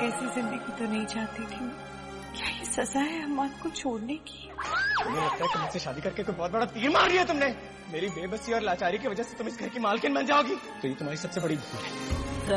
ऐसी जिंदगी तो नहीं चाहती थी। क्या ये सजा है अम्मा को छोड़ने की? मुझे लगता है कि मुझसे शादी करके कोई बहुत बड़ा तीर मार दिया तुमने। मेरी बेबसी और लाचारी की वजह से तुम इस घर की मालकिन बन जाओगी, तो ये तुम्हारी सबसे बड़ी भूल है।